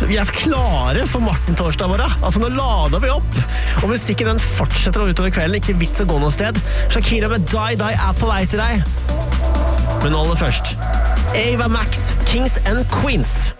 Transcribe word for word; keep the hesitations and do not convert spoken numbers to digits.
vi er klare for Martin torsdag morgen. Altså, nå lader vi opp. Og musikken den fortsetter utover kvelden, ikke vits å gå noe sted. Shakira med Die Die er på vei til deg. Men aller først, Ava Max, Kings and Queens.